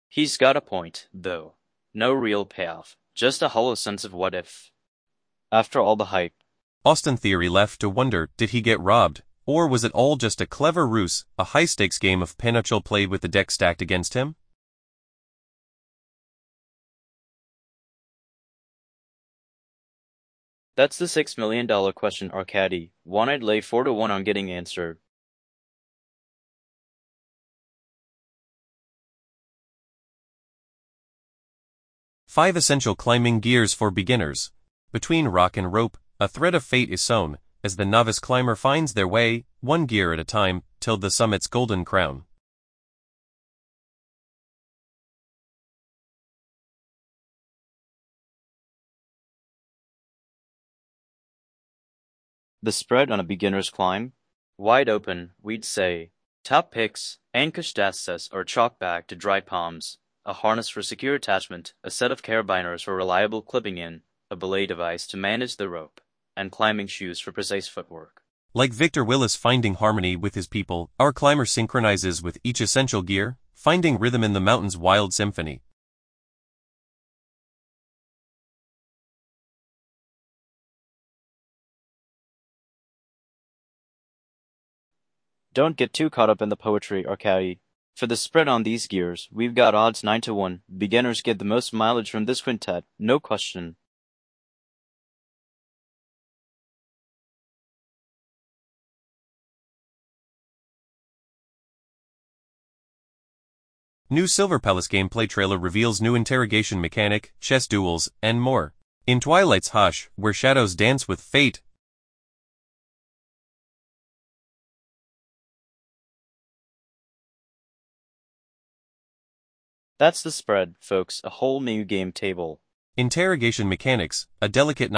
He's got a point, though. No real payoff, just a hollow sense of what if. After all the hype, Austin Theory left to wonder, did he get robbed, or was it all just a clever ruse, a high-stakes game of pinochle played with the deck stacked against him? that's the $6 million question Arcady. One I'd lay 4-1 on getting answered. Five essential climbing gears for beginners. Between rock and rope, a thread of fate is sewn, as the novice climber finds their way, one gear at a time, till the summit's golden crown. The spread on a beginner's climb? Wide open, we'd say. Top picks, Ankushtasas or chalk bag to dry palms, a harness for secure attachment, a set of carabiners for reliable clipping in, a belay device to manage the rope, and climbing shoes for precise footwork. Like Victor Willis finding harmony with his people, our climber synchronizes with each essential gear, finding rhythm in the mountain's wild symphony. Don't get too caught up in the poetry, Arcady. For the spread on these gears, we've got odds 9-1. Beginners get the most mileage from this quintet, no question. New Silver Palace gameplay trailer reveals new interrogation mechanic, chess duels, and more. In Twilight's hush, where shadows dance with fate, That's the spread, folks, a whole new game table. interrogation mechanics, a delicate